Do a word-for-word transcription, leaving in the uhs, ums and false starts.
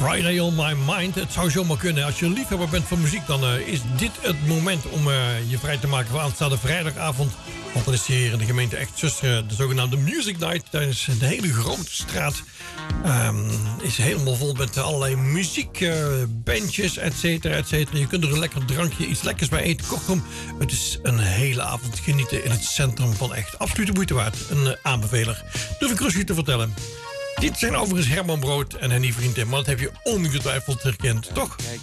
Friday on my mind. Het zou zomaar kunnen. Als je een liefhebber bent van muziek, dan uh, is dit het moment om uh, je vrij te maken voor aanstaande vrijdagavond. Want dan is hier in de gemeente echt zuster de zogenaamde Music Night tijdens de hele grote straat. Um, is helemaal vol met allerlei muziek, uh, bandjes, et cetera, et cetera. Je kunt er een lekker drankje, iets lekkers bij eten. Kortom, het is een hele avond genieten in het centrum van echt absolute moeite waard. Een uh, aanbeveler. Durf ik rustig te vertellen. Dit zijn overigens Herman Brood en Henny Vrienden, maar dat heb je ongetwijfeld herkend, toch? Kijk